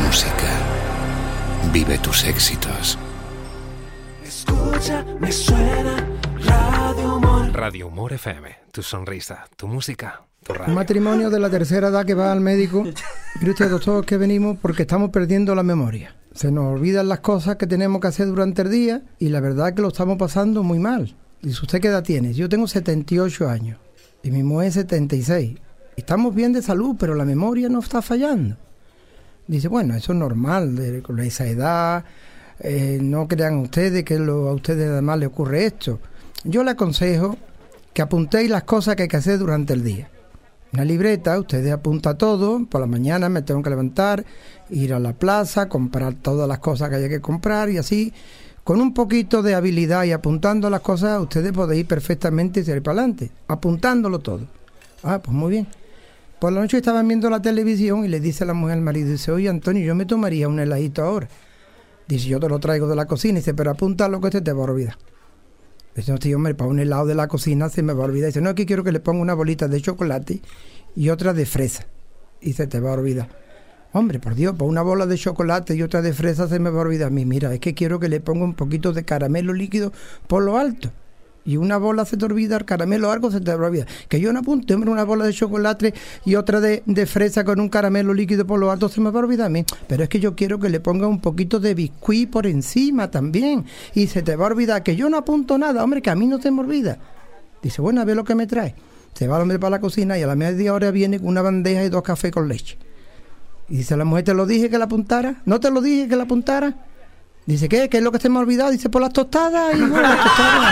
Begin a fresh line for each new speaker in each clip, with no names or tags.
música. Vive tus éxitos.
Escucha, me suena Radio Humor.
Radio Humor FM. Tu sonrisa, tu música, tu radio.
Un matrimonio de la tercera edad que va al médico. Mire usted, doctor, que venimos porque estamos perdiendo la memoria. Se nos olvidan las cosas que tenemos que hacer durante el día y la verdad es que lo estamos pasando muy mal. Dice, ¿usted qué edad tiene? Yo tengo 78 años y mi mujer 76. Estamos bien de salud, pero la memoria no está fallando. Dice, bueno, eso es normal, con esa edad, no crean ustedes que a ustedes además le ocurre esto. Yo le aconsejo que apuntéis las cosas que hay que hacer durante el día. Una libreta, ustedes apuntan todo, por la mañana me tengo que levantar, ir a la plaza, comprar todas las cosas que haya que comprar y así, con un poquito de habilidad y apuntando las cosas, ustedes podéis ir perfectamente y salir para adelante, apuntándolo todo. Ah, pues muy bien. Por la noche estaban viendo la televisión y le dice a la mujer al marido, dice, oye Antonio, yo me tomaría un heladito ahora. Dice, yo te lo traigo de la cocina. Dice, pero apunta lo que te va a olvidar. Dice, no, tío, hombre, para un helado de la cocina se me va a olvidar. Dice, no, aquí quiero que le ponga una bolita de chocolate y otra de fresa. Y se te va a olvidar. Hombre, por Dios, para una bola de chocolate y otra de fresa se me va a olvidar a mí. Mira, es que quiero que le ponga un poquito de caramelo líquido por lo alto. Y una bola se te olvida, el caramelo algo se te olvida. Que yo no apunte, hombre, una bola de chocolate y otra de fresa con un caramelo líquido por lo alto se me va a olvidar a mí. Pero es que yo quiero que le ponga un poquito de biscuit por encima también. Y se te va a olvidar que yo no apunto nada, hombre, que a mí no se me olvida. Dice, bueno, a ver lo que me trae. Se va el hombre para la cocina y a la media hora viene con una bandeja y 2 cafés con leche. Y dice la mujer, ¿te lo dije que la apuntara? ¿No te lo dije que la apuntara? Dice, ¿qué? ¿Qué es lo que se me ha olvidado? Dice, por las tostadas. Y bueno, las tostadas.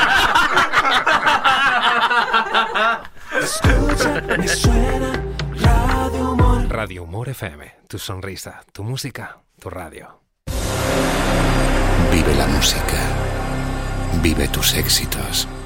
Escucha, me suena Radio Humor.
Radio Humor FM. Tu sonrisa, tu música, tu radio.
Vive la música. Vive tus éxitos.